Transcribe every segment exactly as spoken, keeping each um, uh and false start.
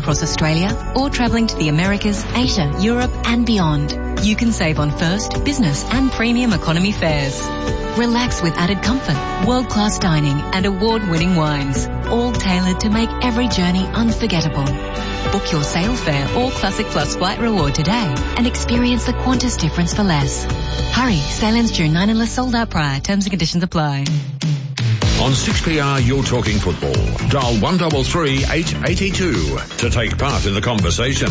across Australia or travelling to the Americas, Asia, Europe and beyond, you can save on first, business and premium economy fares. Relax with added comfort, world-class dining and award-winning wines, all tailored to make every journey unforgettable. Book your Sail Fare or Classic Plus flight reward today and experience the Qantas difference for less. Hurry, sail ends June ninth unless sold out prior. Terms and conditions apply. On six P R, you're talking football. Dial one three three, eight eight two to take part in the conversation.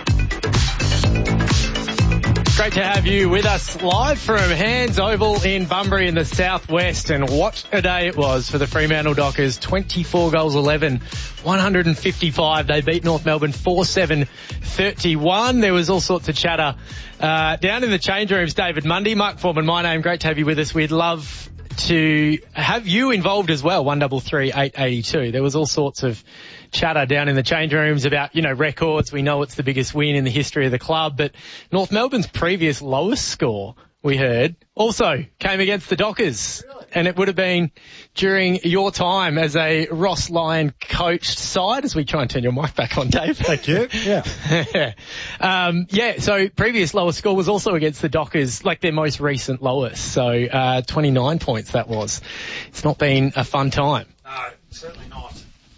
Great to have you with us live from Hands Oval in Bunbury in the southwest. And what a day it was for the Fremantle Dockers. twenty-four goals, eleven, one hundred fifty-five. They beat North Melbourne four seven thirty-one. There was all sorts of chatter uh, down in the change rooms. David Mundy, Mark Foreman, my name. Great to have you with us. We'd love to have you involved as well. one three three, eight eight two. There was all sorts of chatter down in the change rooms about, you know, records. We know it's the biggest win in the history of the club, but North Melbourne's previous lowest score, we heard, also came against the Dockers. Really? And it would have been during your time as a Ross Lyon coached side, as we try and turn your mic back on, Dave. Thank you. Yeah. um, yeah, so previous lowest score was also against the Dockers, like their most recent lowest. So, uh, twenty-nine points that was. It's not been a fun time. No, certainly not.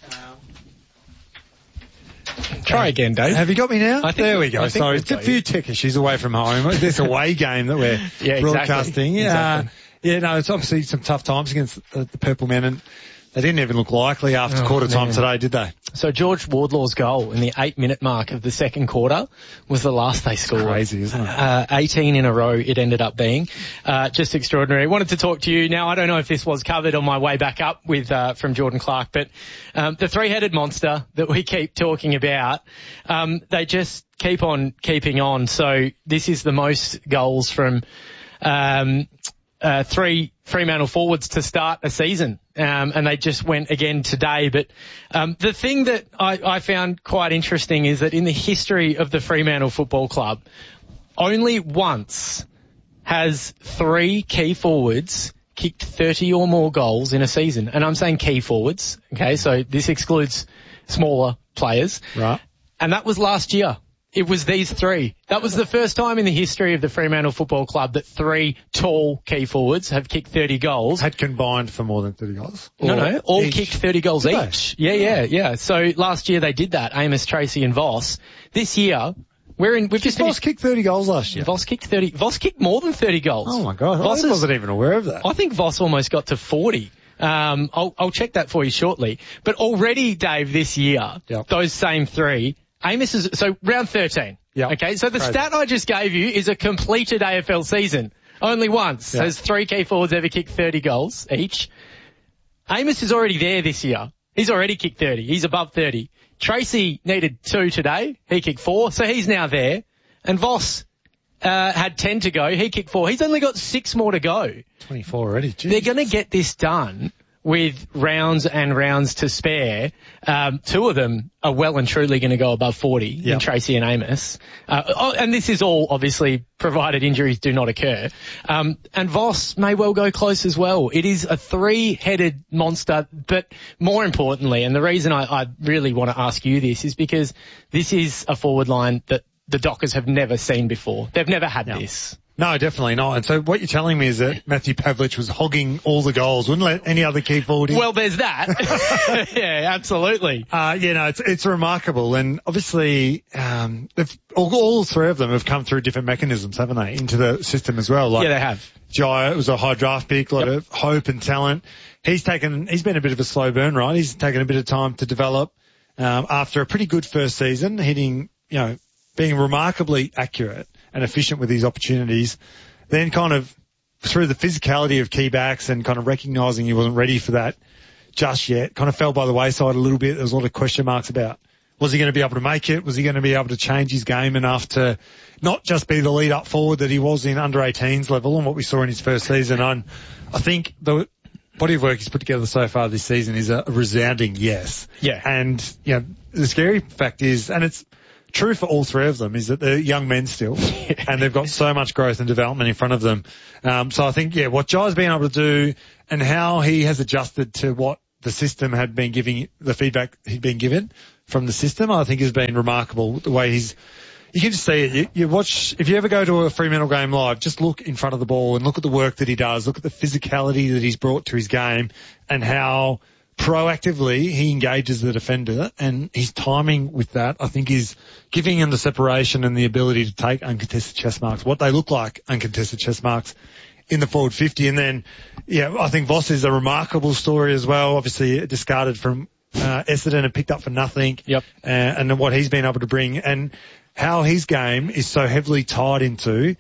Try again, Dave. Have you got me now? I think there we go. I think Sorry, we've it's a got few you. tickers. She's away from home. This away game that we're yeah, broadcasting. Exactly. Yeah, exactly. uh, yeah. No, it's obviously some tough times against the, the Purple Men, and they didn't even look likely after oh, quarter time man. today, did they? So George Wardlaw's goal in the eight-minute mark of the second quarter was the last they scored. Crazy, isn't it? Uh, eighteen in a row it ended up being. Uh, just extraordinary. Wanted to talk to you. Now, I don't know if this was covered on my way back up with uh, from Jordan Clark, but um, the three-headed monster that we keep talking about, um, they just keep on keeping on. So this is the most goals from um, uh, three Fremantle forwards to start a season. Um, and they just went again today. But um, the thing that I, I found quite interesting is that in the history of the Fremantle Football Club, only once has three key forwards kicked thirty or more goals in a season. And I'm saying key forwards, okay, so this excludes smaller players. Right. And that was last year. It was these three. That was the first time in the history of the Fremantle Football Club that three tall key forwards have kicked thirty goals. Had combined for more than thirty goals? No, no, all each. kicked thirty goals Did each. They? Yeah, yeah, yeah. So last year they did that, Amos, Tracy and Voss. This year, we're in, we've just Voss finished. kicked thirty goals last year. Voss kicked thirty, Voss kicked more than thirty goals. Oh my God. Voss I is- wasn't even aware of that. I think Voss almost got to forty. Um, I'll, I'll check that for you shortly. But already, Dave, this year, Yep. those same three, Amos is, so round thirteen. Yep. Okay, so the Crazy. stat I just gave you is a completed A F L season. Only once Yep. has three key forwards ever kicked thirty goals each. Amos is already there this year. He's already kicked thirty. He's above thirty. Tracy needed two today. He kicked four, so he's now there. And Voss uh, had ten to go. He kicked four. He's only got six more to go. twenty-four already. Jeez. They're going to get this done with rounds and rounds to spare. Um, two of them are well and truly going to go above forty in Yep. Tracy and Amos. Uh, oh, and this is all obviously provided injuries do not occur. Um, and Voss may well go close as well. It is a three-headed monster, but more importantly, and the reason I, I really want to ask you this is because this is a forward line that the Dockers have never seen before. They've never had No. this. No, definitely not. And so what you're telling me is that Matthew Pavlich was hogging all the goals, wouldn't let any other key forward in. Well, there's that. Yeah, absolutely. Uh, yeah, no, it's, it's remarkable. And obviously, um, they've, all, all three of them have come through different mechanisms, haven't they, into the system as well. Like Yeah, they have. Jai, it was a high draft pick, a lot Yep. of hope and talent. He's taken, he's been a bit of a slow burn, right? He's taken a bit of time to develop, um, after a pretty good first season, hitting, you know, being remarkably accurate and efficient with these opportunities. Then kind of through the physicality of key backs and kind of recognising he wasn't ready for that just yet, kind of fell by the wayside a little bit. There was a lot of question marks about, was he going to be able to make it? Was he going to be able to change his game enough to not just be the lead up forward that he was in under eighteens level and what we saw in his first season? And I think the body of work he's put together so far this season is a resounding yes. Yeah. And, you know, the scary fact is, and it's true for all three of them, is that they're young men still and they've got so much growth and development in front of them. Um, so I think, yeah, what Jai's been able to do and how he has adjusted to what the system had been giving, the feedback he'd been given, from the system, I think has been remarkable. The way he's, you can just see it. You, you watch, if you ever go to a Fremantle game live, just look in front of the ball and look at the work that he does, look at the physicality that he's brought to his game and how proactively he engages the defender, and his timing with that, I think, is giving him the separation and the ability to take uncontested chest marks, what they look like uncontested chest marks in the forward fifty. And then, yeah, I think Voss is a remarkable story as well. Obviously discarded from uh, Essendon and picked up for nothing. Yep. Uh, and then what he's been able to bring and how his game is so heavily tied into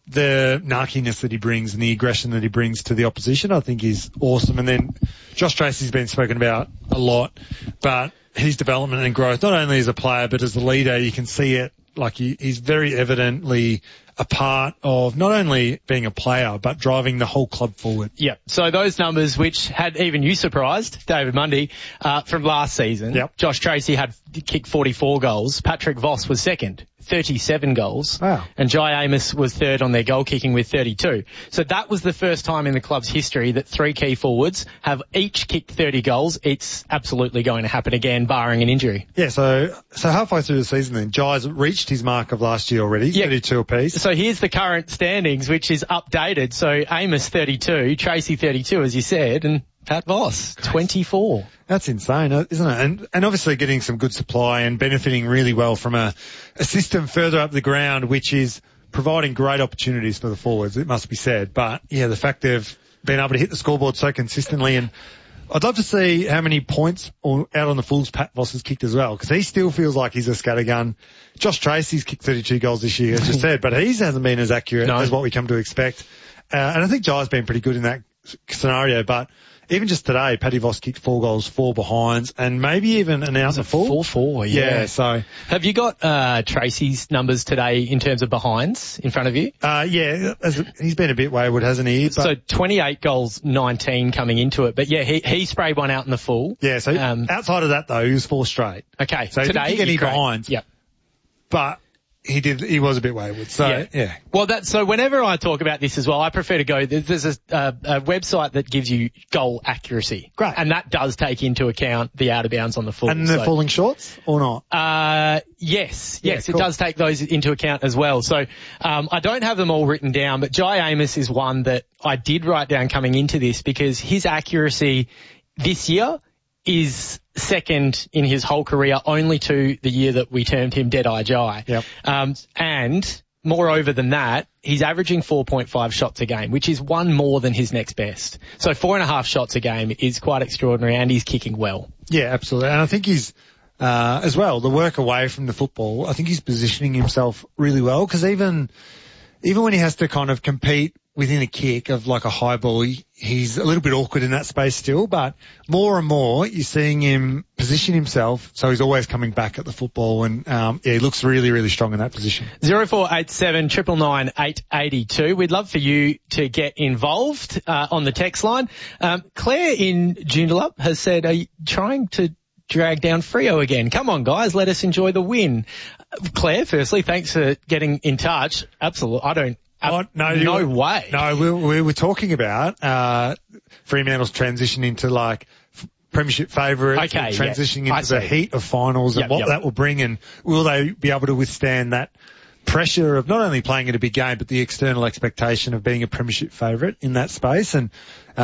the narkiness that he brings and the aggression that he brings to the opposition, I think is awesome. And then Josh Tracy's been spoken about a lot, but his development and growth, not only as a player, but as a leader, you can see it. Like he, he's very evidently a part of not only being a player, but driving the whole club forward. Yeah. So those numbers, which had even you surprised, David Mundy, uh, from last season. Yep. Josh Tracy had kicked forty-four goals. Patrick Voss was second, thirty-seven goals. Wow. And Jai Amos was third on their goal kicking with thirty-two. So that was the first time in the club's history that three key forwards have each kicked thirty goals. It's absolutely going to happen again, barring an injury. Yeah, so so halfway through the season then, Jai's reached his mark of last year already, yeah. thirty-two apiece. So here's the current standings, which is updated. So Amos thirty-two, Tracy thirty-two, as you said, and Pat Voss twenty-four. That's insane, isn't it? And, and obviously getting some good supply and benefiting really well from a, a system further up the ground, which is providing great opportunities for the forwards, it must be said. But yeah, the fact they've been able to hit the scoreboard so consistently, and I'd love to see how many points or out on the fulls Pat Voss has kicked as well, because he still feels like he's a scattergun. Josh Tracy's kicked thirty-two goals this year, as you said, but he hasn't been as accurate no. as what we come to expect. Uh, and I think Jai's been pretty good in that scenario, but even just today, Paddy Voss kicked four goals, four behinds, and maybe even an out the full. Four, four, yeah. Yeah, so. Have you got, uh, Tracy's numbers today in terms of behinds in front of you? Uh, yeah, as a, he's been a bit wayward, hasn't he? But, so twenty-eight goals, nineteen coming into it, but yeah, he, he sprayed one out in the full. Yeah, so um, outside of that though, he was four straight. Okay, so today, he didn't kick any behinds. Yep. But he did, he was a bit wayward. So, yeah. yeah. Well, that, so whenever I talk about this as well, I prefer to go, there's a, a, a website that gives you goal accuracy. Great. And that does take into account the out of bounds on the full. And the so. falling shorts or not? Uh, yes, Yeah, yes, cool. it does take those into account as well. So, um, I don't have them all written down, but Jai Amos is one that I did write down coming into this because his accuracy this year is second in his whole career, only to the year that we termed him Deadeye Jai. Yep. Um, and moreover than that, he's averaging four point five shots a game, which is one more than his next best. So four and a half shots a game is quite extraordinary, and he's kicking well. Yeah, absolutely. And I think he's, uh, as well, the work away from the football, I think he's positioning himself really well, because even, even when he has to kind of compete within a kick of like a high ball, he, he's a little bit awkward in that space still, but more and more you're seeing him position himself, so he's always coming back at the football, and um, yeah, he looks really, really strong in that position. zero four eight seven, nine nine nine, eight eight two. We'd love for you to get involved uh, on the text line. Um, Claire in Joondalup has said, are you trying to drag down Freo again? Come on, guys, let us enjoy the win. Uh, Claire, firstly, thanks for getting in touch. Absolutely, I don't Oh, no, no you, way. No, we, we were talking about uh Fremantle's transition into like premiership favourites, okay, transitioning yeah. into the heat of finals, yep, and what yep. that will bring, and will they be able to withstand that pressure of not only playing in a big game, but the external expectation of being a premiership favourite in that space. And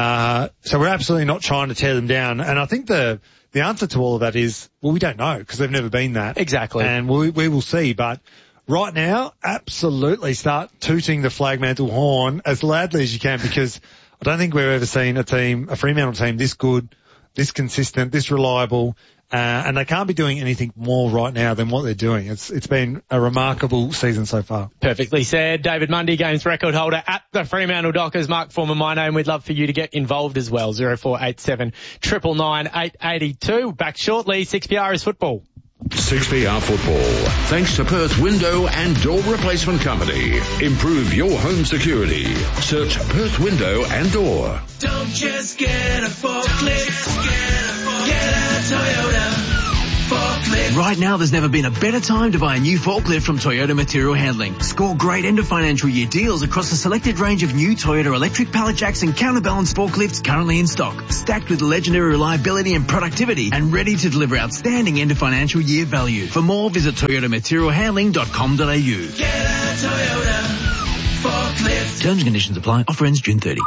uh so we're absolutely not trying to tear them down. And I think the the answer to all of that is, well, we don't know, because they've never been that. Exactly. And we, we will see, but right now, absolutely start tooting the Flagmantle horn as loudly as you can, because I don't think we've ever seen a team, a Fremantle team this good, this consistent, this reliable, uh, and they can't be doing anything more right now than what they're doing. It's, it's been a remarkable season so far. Perfectly said. David Mundy, games record holder at the Fremantle Dockers. Mark Former, my name. We'd love for you to get involved as well. zero four eight seven, nine nine nine, eight eight two. Back shortly. six P R is football. six P R Football. Thanks to Perth Window and Door Replacement Company. Improve your home security. Search Perth Window and Door. Don't just get a forklift. Get a Toyota. Forklift. Right now, there's never been a better time to buy a new forklift from Toyota Material Handling. Score great end of financial year deals across a selected range of new Toyota electric pallet jacks and counterbalance forklifts currently in stock, stacked with legendary reliability and productivity, and ready to deliver outstanding end of financial year value. For more, visit toyota material handling dot com dot a u. Get a Toyota forklift. Terms and conditions apply. Offer ends June thirtieth.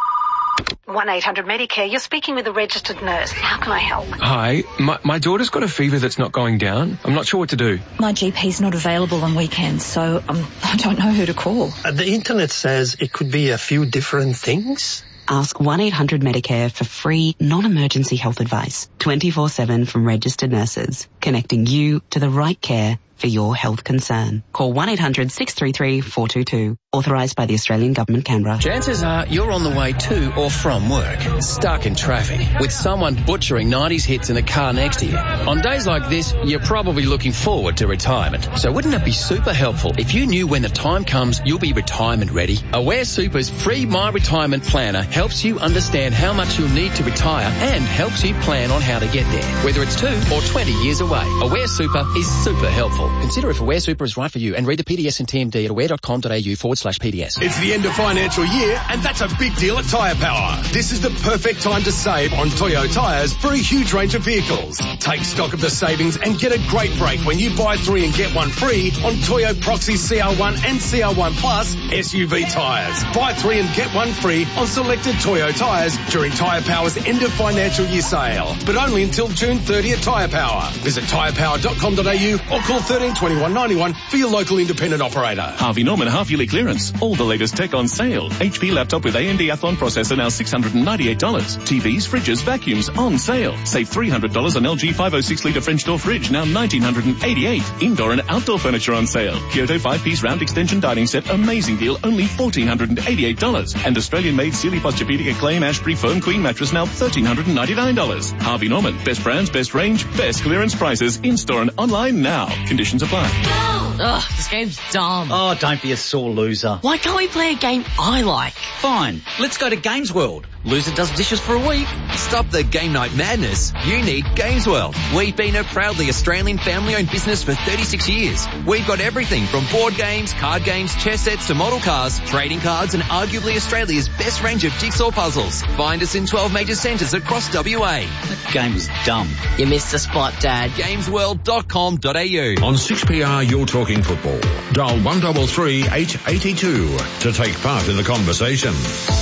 one eight hundred Medicare, you're speaking with a registered nurse. How can I help? Hi, my, my daughter's got a fever that's not going down. I'm not sure what to do. My G P's not available on weekends, so um, I don't know who to call. Uh, the internet says it could be a few different things. Ask one eight hundred Medicare for free, non-emergency health advice. twenty-four seven from registered nurses, connecting you to the right care for your health concern. Call one eight hundred six three three four two two. Authorised by the Australian Government, Canberra. Chances are you're on the way to or from work, stuck in traffic, with someone butchering nineties hits in the car next to you. On days like this, you're probably looking forward to retirement. So wouldn't it be super helpful if you knew when the time comes you'll be retirement ready? Aware Super's free My Retirement Planner helps you understand how much you'll need to retire and helps you plan on how to get there, whether it's two or twenty years away. Aware Super is super helpful. Consider if Aware Super is right for you and read the P D S and T M D at aware.com.au forward slash PDS. It's the end of financial year, and that's a big deal at Tyre Power. This is the perfect time to save on Toyo tyres for a huge range of vehicles. Take stock of the savings and get a great break when you buy three and get one free on Toyo Proxy C R one and C R one Plus S U V tyres. Buy three and get one free on selected Toyo tyres during Tyre Power's end of financial year sale, but only until June thirtieth. Tyre Power. Visit tyre power dot com dot a u or call thirteen twenty-one ninety-one for your local independent operator. Harvey Norman half-yearly clearance. All the latest tech on sale. H P laptop with A M D Athlon processor now six hundred ninety-eight dollars. T Vs, fridges, vacuums on sale. Save three hundred dollars on L G five oh six litre French door fridge, now one thousand nine hundred eighty-eight dollars. Indoor and outdoor furniture on sale. Kyoto five-piece round extension dining set, amazing deal, only one thousand four hundred eighty-eight dollars. And Australian-made Sealy Posturepedic Acclaim Ashbury Foam Queen mattress, now one thousand three hundred ninety-nine dollars. Harvey Norman, best brands, best range, best clearance prices, in-store and online now. Conditions apply. Ugh, this game's dumb. Oh, don't be a sore loser. Why can't we play a game I like? Fine, let's go to Games World. Loser does dishes for a week. Stop the game night madness. You need Games World. We've been a proudly Australian family-owned business for thirty-six years. We've got everything from board games, card games, chess sets to model cars, trading cards and arguably Australia's best range of jigsaw puzzles. Find us in twelve major centres across W A. That game was dumb. You missed the spot, Dad. games world dot com dot a u. On six P R, you're talking football. Dial one three three eight eight two to take part in the conversation.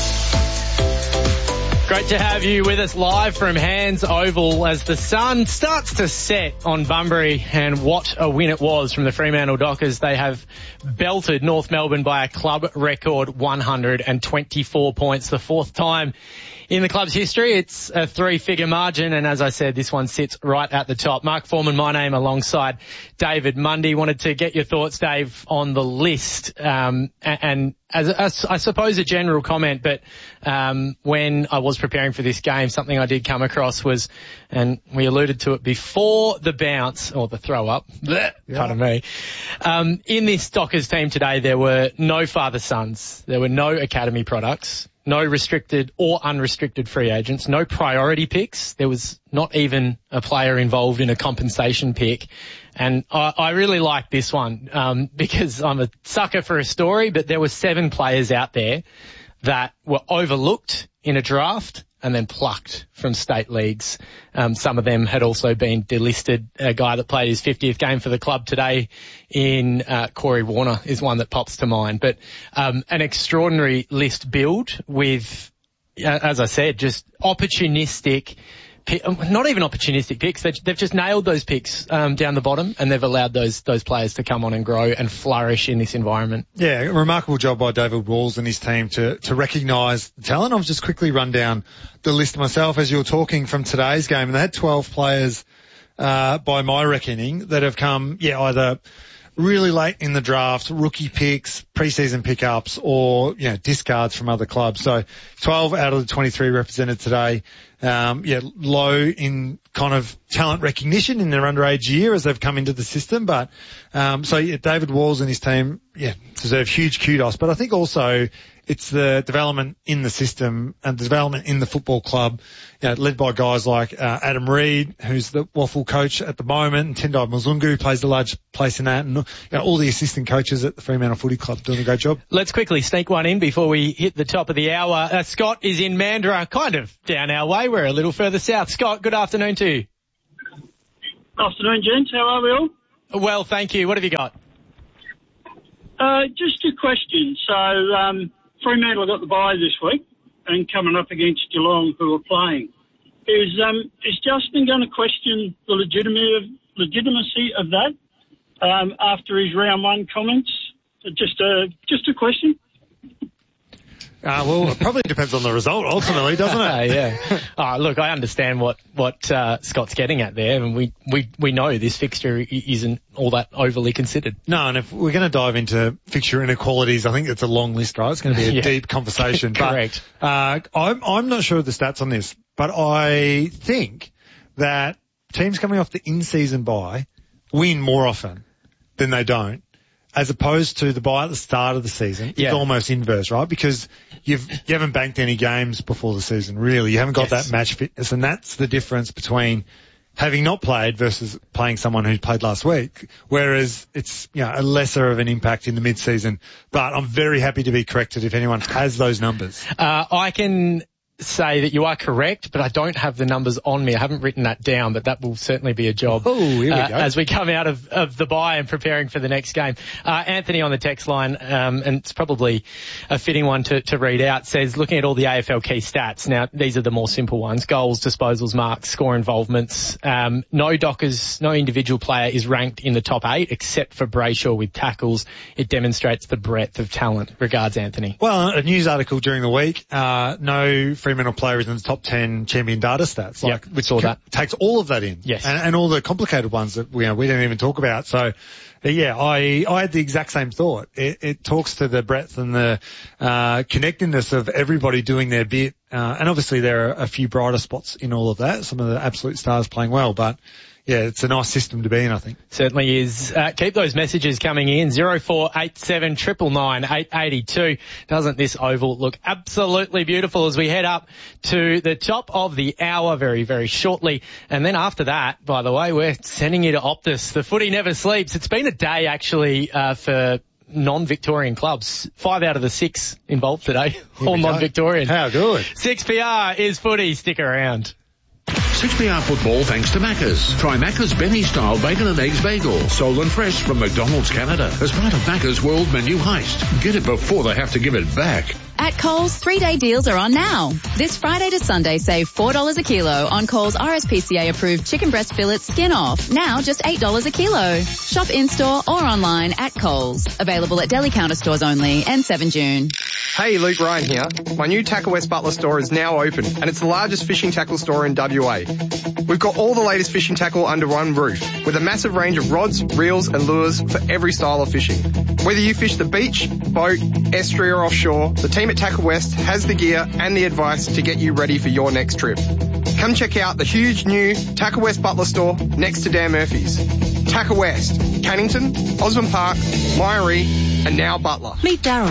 Great to have you with us live from Hands Oval as the sun starts to set on Bunbury, and what a win it was from the Fremantle Dockers. They have belted North Melbourne by a club record one hundred twenty-four points, the fourth time in the club's history. It's a three-figure margin, and as I said, this one sits right at the top. Mark Foreman, my name, alongside David Mundy. Wanted to get your thoughts, Dave, on the list, um, and as, as I suppose a general comment, but um, when I was preparing for this game, something I did come across was, and we alluded to it before the bounce, or the throw-up, bleh, pardon me, um, in this Dockers team today, there were no father-sons, there were no academy products, no restricted or unrestricted free agents, no priority picks. There was not even a player involved in a compensation pick. And I, I really like this one um, because I'm a sucker for a story, but there were seven players out there that were overlooked in a draft and then plucked from state leagues. Um, some of them had also been delisted. A guy that played his fiftieth game for the club today in uh, Corey Warner is one that pops to mind. But um, an extraordinary list build with, uh, as I said, just opportunistic, not even opportunistic picks. They've, they've just nailed those picks um, down the bottom, and they've allowed those those players to come on and grow and flourish in this environment. Yeah, remarkable job by David Walls and his team to to recognise the talent. I'll just quickly run down the list myself as you were talking from today's game, and they had twelve players uh, by my reckoning that have come, yeah, either really late in the draft, rookie picks, preseason pickups, or, you know, discards from other clubs. So twelve out of the twenty-three represented today. um, yeah, low in kind of talent recognition in their underage year as they've come into the system. But, um, so yeah, David Walls and his team, yeah, deserve huge kudos. But I think also it's the development in the system and the development in the football club, you know, led by guys like uh, Adam Reid, who's the waffle coach at the moment, and Tendai Muzungu plays a large place in that, and you know, all the assistant coaches at the Fremantle Footy Club doing a great job. Let's quickly sneak one in before we hit the top of the hour. Uh, Scott is in Mandurah, kind of down our way. We're a little further south. Scott, good afternoon to you. Afternoon, gents. How are we all? Well, thank you. What have you got? Uh, just a question. So, um, Fremantle got the bye this week and coming up against Geelong, who are playing. Is um, is Justin going to question the legitimacy of, legitimacy of that um, after his round one comments? Just a just a question. Uh, well, it probably depends on the result ultimately, doesn't it? uh, yeah. Uh, look, I understand what, what, uh, Scott's getting at there, and we, we, we know this fixture isn't all that overly considered. No, and if we're going to dive into fixture inequalities, I think it's a long list, right? It's going to be a yeah. deep conversation. Correct. But, uh, I'm, I'm not sure of the stats on this, but I think that teams coming off the in-season bye win more often than they don't, as opposed to the bye at the start of the season. Yeah. It's almost inverse, right? Because you've, you haven't banked any games before the season, really. You haven't got Yes. that match fitness, and that's the difference between having not played versus playing someone who played last week. Whereas it's, you know, a lesser of an impact in the mid-season. But I'm very happy to be corrected if anyone has those numbers. Uh, I can say that you are correct, but I don't have the numbers on me. I haven't written that down, but that will certainly be a job oh, here we uh, go. as we come out of, of the bye and preparing for the next game. Uh, Anthony on the text line, um, and it's probably a fitting one to, to read out, says, looking at all the A F L key stats, now these are the more simple ones, goals, disposals, marks, score involvements. Um, no Dockers, no individual player is ranked in the top eight except for Brayshaw with tackles. It demonstrates the breadth of talent. Regards, Anthony. Well, a news article during the week, uh, no Fremantle player is in the top ten champion data stats. Like, yep, we saw that. Takes all of that in. Yes. And, and all the complicated ones that we, you know, we don't even talk about. So, yeah, I, I had the exact same thought. It, it talks to the breadth and the, uh, connectedness of everybody doing their bit. Uh, and obviously there are a few brighter spots in all of that. Some of the absolute stars playing well, but yeah, it's a nice system to be in, I think. Certainly is. Uh, keep those messages coming in. zero four eight seven nine nine nine eight eight two. Doesn't this oval look absolutely beautiful as we head up to the top of the hour very, very shortly. And then after that, by the way, we're sending you to Optus. The footy never sleeps. It's been a day actually, uh, for non-Victorian clubs. Five out of the six involved today. All non-Victorian. How good. six P R is footy. Stick around. six P R football thanks to Macca's. Try Macca's Benny-style bacon and eggs bagel, sold and fresh from McDonald's Canada, as part of Macca's World Menu Heist. Get it before they have to give it back. At Coles, three-day deals are on now. This Friday to Sunday, save four dollars a kilo on Coles R S P C A-approved chicken breast fillets skin off. Now just eight dollars a kilo. Shop in-store or online at Coles. Available at deli counter stores only and seven June. Hey, Luke Ryan here. My new Tackle West Butler store is now open, and it's the largest fishing tackle store in W A. We've got all the latest fishing tackle under one roof, with a massive range of rods, reels and lures for every style of fishing. Whether you fish the beach, boat, estuary or offshore, the team at Tackle West has the gear and the advice to get you ready for your next trip. Come check out the huge new Tackle West Butler store next to Dan Murphy's. Tackle West, Cannington, Osborne Park, Myrie, and now Butler. Meet Daryl.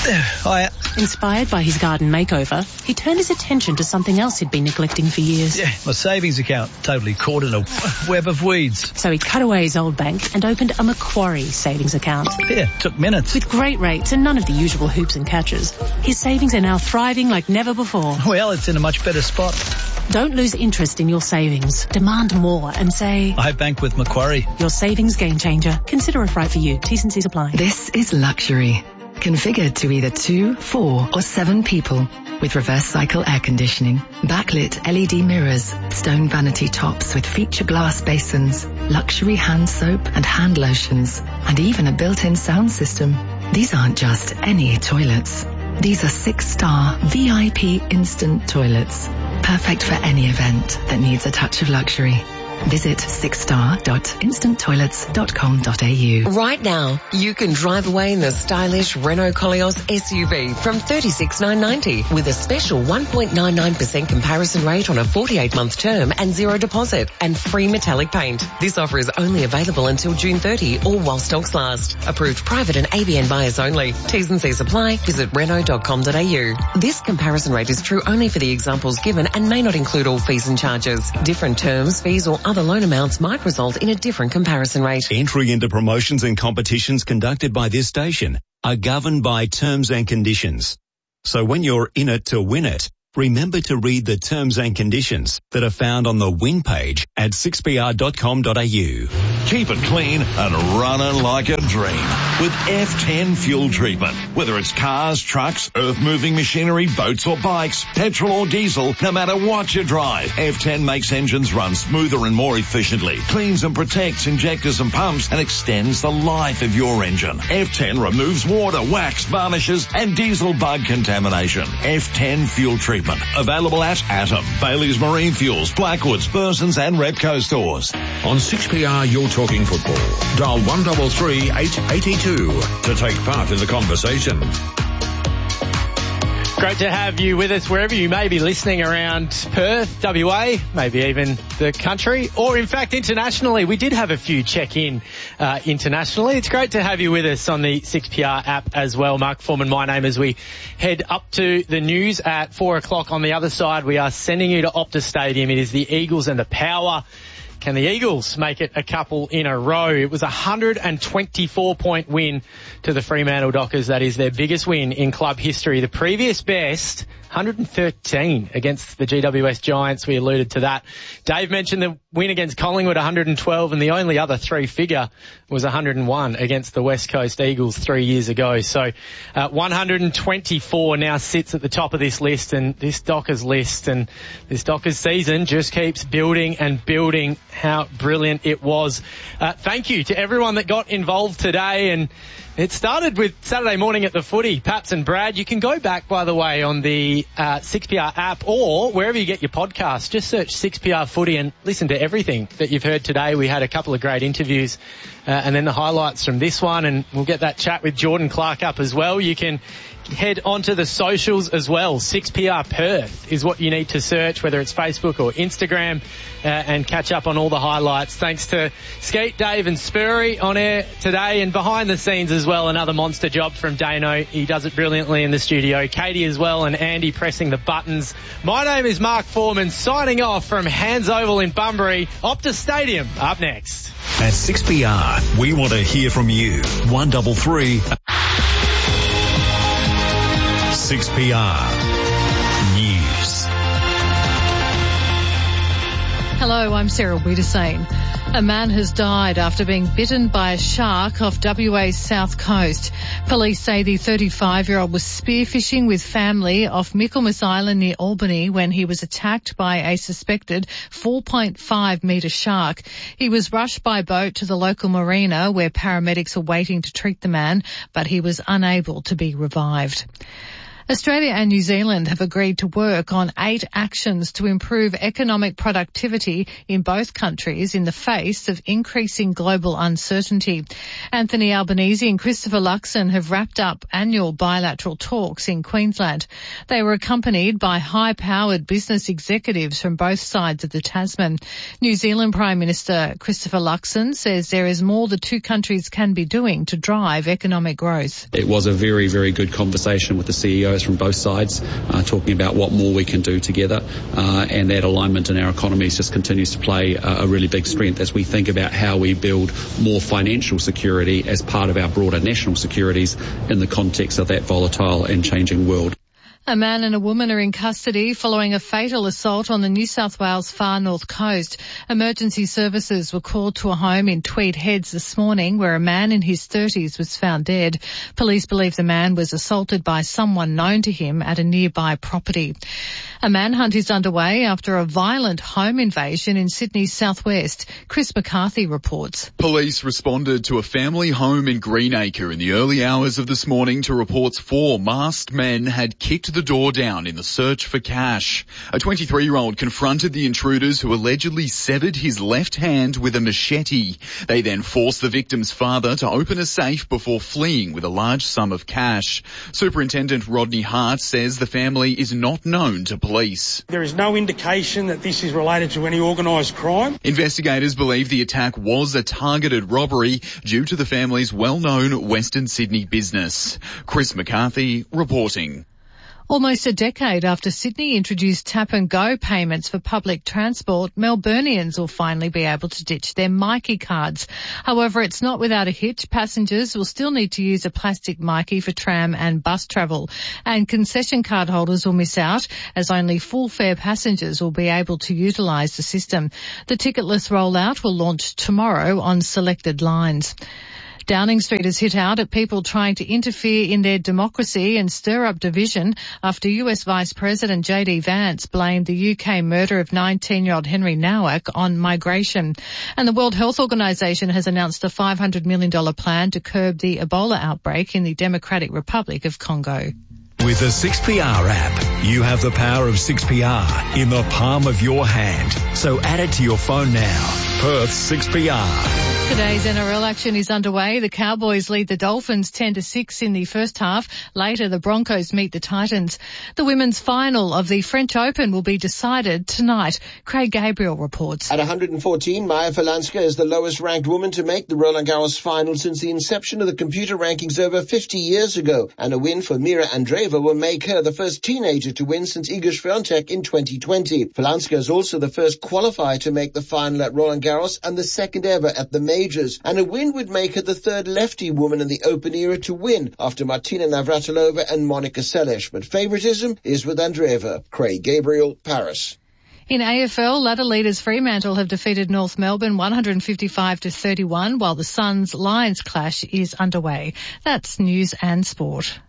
Hiya. Inspired by his garden makeover, he turned his attention to something else he'd been neglecting for years. Yeah, my savings account totally caught in a web of weeds. So he cut away his old bank and opened a Macquarie savings account. Yeah, took minutes. With great rates and none of the usual hoops and catches, his savings are now thriving like never before. Well, it's in a much better spot. Don't lose interest in your savings. Demand more and say, I bank with Macquarie. Your savings game changer. Consider if right for you. T's and C's apply. This is luxury. Configured to either two, four or seven people with reverse cycle air conditioning, backlit L E D mirrors, stone vanity tops with feature glass basins, luxury hand soap and hand lotions, and even a built-in sound system. These aren't just any toilets. These are six-star V I P instant toilets. Perfect for any event that needs a touch of luxury. Visit six star dot instant toilets dot com dot a u. Right now, you can drive away in the stylish Renault Koleos S U V from thirty-six thousand nine hundred ninety with a special one point nine nine percent comparison rate on a forty-eight month term and zero deposit and free metallic paint. This offer is only available until June thirtieth or while stocks last. Approved private and A B N buyers only. T's and C's apply. Visit renault dot com dot a u. This comparison rate is true only for the examples given and may not include all fees and charges. Different terms, fees or other loan amounts might result in a different comparison rate. Entry into promotions and competitions conducted by this station are governed by terms and conditions. So when you're in it to win it, remember to read the terms and conditions that are found on the win page at six p r dot com dot a u. Keep it clean and running like a dream with F ten fuel treatment. Whether it's cars, trucks, earth-moving machinery, boats or bikes, petrol or diesel, no matter what you drive, F ten makes engines run smoother and more efficiently, cleans and protects injectors and pumps, and extends the life of your engine. F ten removes water, wax, varnishes, and diesel bug contamination. F ten fuel treatment. Available at Atom, Bailey's Marine Fuels, Blackwoods, Burson's and Repco stores. On six P R, you're talking football. Dial one three three, eight eight two to take part in the conversation. Great to have you with us wherever you may be listening around Perth, W A, maybe even the country, or in fact internationally. We did have a few check in uh, internationally. It's great to have you with us on the six P R app as well. Mark Foreman, my name, as we head up to the news at four o'clock. On the other side, we are sending you to Optus Stadium. It is the Eagles and the Power. Can the Eagles make it a couple in a row? It was a one hundred twenty-four point win to the Fremantle Dockers. That is their biggest win in club history. The previous best, one hundred thirteen against the G W S Giants. We alluded to that. Dave mentioned the win against Collingwood, one hundred twelve, and the only other three-figure was one hundred one against the West Coast Eagles three years ago. So uh, one hundred twenty-four now sits at the top of this list, and this Dockers list and this Dockers season just keeps building and building. How brilliant it was. Uh, thank you to everyone that got involved today, and it started with Saturday morning at the footy. Paps and Brad, you can go back, by the way, on the uh, six P R app or wherever you get your podcasts. Just search six P R footy and listen to everything that you've heard today. We had a couple of great interviews uh, and then the highlights from this one, and we'll get that chat with Jordan Clark up as well. You can head onto the socials as well. six P R Perth is what you need to search, whether it's Facebook or Instagram, uh, and catch up on all the highlights. Thanks to Skeet, Dave and Spurry on air today, and behind the scenes as well, another monster job from Dano. He does it brilliantly in the studio. Katie as well, and Andy pressing the buttons. My name is Mark Foreman, signing off from Hands Oval in Bunbury. Optus Stadium up next. At six P R, we want to hear from you. one three three six P R News. Hello, I'm Sarah Wiedersane. A man has died after being bitten by a shark off W A's south coast. Police say the thirty-five-year-old was spearfishing with family off Michaelmas Island near Albany when he was attacked by a suspected four point five metre shark. He was rushed by boat to the local marina where paramedics are waiting to treat the man, but he was unable to be revived. Australia and New Zealand have agreed to work on eight actions to improve economic productivity in both countries in the face of increasing global uncertainty. Anthony Albanese and Christopher Luxon have wrapped up annual bilateral talks in Queensland. They were accompanied by high-powered business executives from both sides of the Tasman. New Zealand Prime Minister Christopher Luxon says there is more the two countries can be doing to drive economic growth. It was a very, very good conversation with the C E Os from both sides, uh, talking about what more we can do together, uh, and that alignment in our economies just continues to play a, a really big strength as we think about how we build more financial security as part of our broader national securities in the context of that volatile and changing world. A man and a woman are in custody following a fatal assault on the New South Wales far north coast. Emergency services were called to a home in Tweed Heads this morning where a man in his thirties was found dead. Police believe the man was assaulted by someone known to him at a nearby property. A manhunt is underway after a violent home invasion in Sydney's southwest. Chris McCarthy reports. Police responded to a family home in Greenacre in the early hours of this morning to reports four masked men had kicked the the door down in the search for cash. A twenty-three-year-old confronted the intruders who allegedly severed his left hand with a machete. They then forced the victim's father to open a safe before fleeing with a large sum of cash. Superintendent Rodney Hart says the family is not known to police. There is no indication that this is related to any organised crime. Investigators believe the attack was a targeted robbery due to the family's well-known Western Sydney business. Chris McCarthy reporting. Almost a decade after Sydney introduced tap-and-go payments for public transport, Melburnians will finally be able to ditch their Myki cards. However, it's not without a hitch. Passengers will still need to use a plastic Myki for tram and bus travel. And concession card holders will miss out, as only full-fare passengers will be able to utilise the system. The ticketless rollout will launch tomorrow on selected lines. Downing Street has hit out at people trying to interfere in their democracy and stir up division after U S Vice President J D Vance blamed the U K murder of nineteen-year-old Henry Nowak on migration. And the World Health Organization has announced a five hundred million dollars plan to curb the Ebola outbreak in the Democratic Republic of Congo. With the six P R app, you have the power of six P R in the palm of your hand. So add it to your phone now. Perth six P R. Today's N R L action is underway. The Cowboys lead the Dolphins ten to six in the first half. Later, the Broncos meet the Titans. The women's final of the French Open will be decided tonight. Craig Gabriel reports. At one hundred fourteen, Maya Falanska is the lowest ranked woman to make the Roland Garros final since the inception of the computer rankings over fifty years ago. And a win for Mira Andreeva will make her the first teenager to win since Iga Swiatek in twenty twenty. Falanska is also the first qualifier to make the final at Roland Garros and the second ever at the majors. And a win would make her the third lefty woman in the Open era to win after Martina Navratilova and Monica Seles. But favoritism is with Andreeva. Craig Gabriel, Paris. In A F L, ladder leaders Fremantle have defeated North Melbourne one hundred fifty-five to thirty-one, while the Suns-Lions clash is underway. That's news and sport.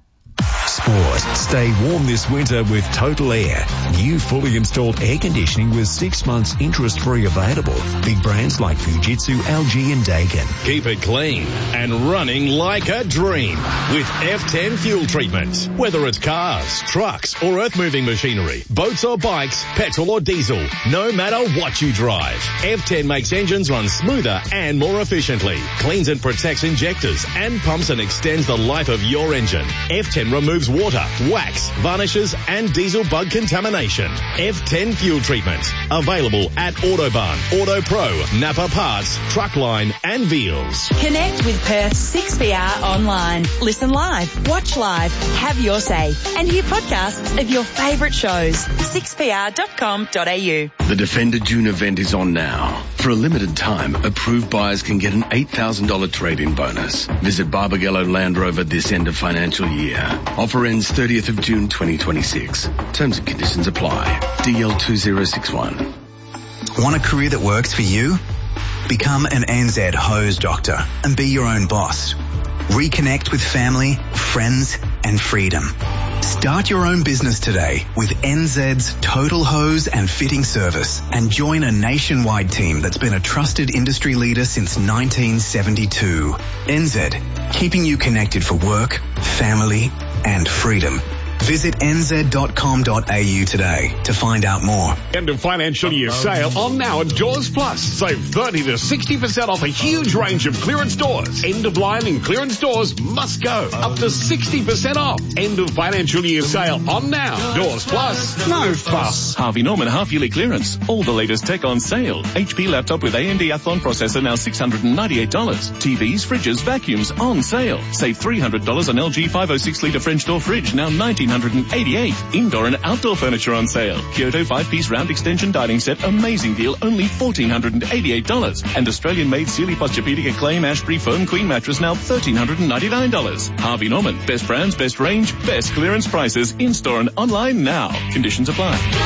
Sport. Stay warm this winter with Total Air. New fully installed air conditioning with six months interest-free available. Big brands like Fujitsu, L G and Daikin. Keep it clean and running like a dream with F ten fuel treatment. Whether it's cars, trucks or earth-moving machinery, boats or bikes, petrol or diesel, no matter what you drive, F ten makes engines run smoother and more efficiently. Cleans and protects injectors and pumps and extends the life of your engine. F ten removes water, wax, varnishes and diesel bug contamination. F ten fuel treatment. Available at Autobahn, AutoPro, Napa Parts, Truckline and Veals. Connect with Perth six P R online. Listen live, watch live, have your say and hear podcasts of your favourite shows. six p r dot com dot a u. The Defender June event is on now. For a limited time, approved buyers can get an eight thousand dollars trade-in bonus. Visit Barbagallo Land Rover this end of financial year. Offer ends thirtieth of June twenty twenty-six. Terms and conditions apply. D L two zero six one. Want a career that works for you? Become an N Z hose doctor and be your own boss. Reconnect with family, friends and freedom. Start your own business today with N Z's Total Hose and Fitting Service and join a nationwide team that's been a trusted industry leader since nineteen seventy-two. N Z, keeping you connected for work, family and freedom. Visit n z dot com dot a u today to find out more. End of financial year sale on now at Doors Plus. Save thirty to sixty percent off a huge range of clearance doors. End of line and clearance doors must go. Up to sixty percent off. End of financial year sale on now. Doors Plus. No fuss. Harvey Norman half-yearly clearance. All the latest tech on sale. H P laptop with A M D Athlon processor now six hundred ninety-eight dollars. T Vs, fridges, vacuums on sale. Save three hundred dollars on L G five oh six litre French door fridge now nineteen hundred eighty-eight dollars. Indoor and outdoor furniture on sale. Kyoto five-piece round extension dining set, amazing deal, only one thousand four hundred eighty-eight dollars. And Australian-made Sealy Posturepedic Acclaim Ashbury Foam Queen mattress now one thousand three hundred ninety-nine dollars. Harvey Norman, best brands, best range, best clearance prices, in-store and online now. Conditions apply.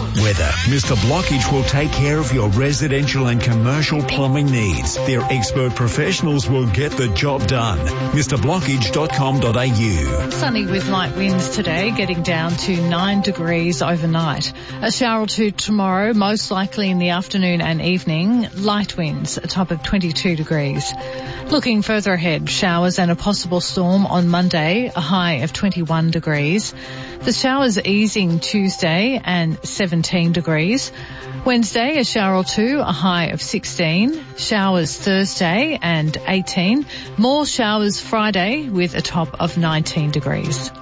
weather, Mister Blockage will take care of your residential and commercial plumbing needs. Their expert professionals will get the job done. Mr Blockage dot com dot a u. Sunny with light winds today, getting down to nine degrees overnight. A shower or two tomorrow, most likely in the afternoon and evening. Light winds, a top of twenty-two degrees. Looking further ahead, showers and a possible storm on Monday, a high of twenty-one degrees. The showers easing Tuesday and seventeen degrees. Wednesday, a shower or two, a high of sixteen. Showers Thursday and eighteen. More showers Friday with a top of nineteen degrees.